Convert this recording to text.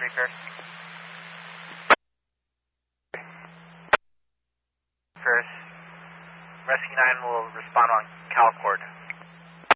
repair. First, Rescue 9 will respond on CalCord.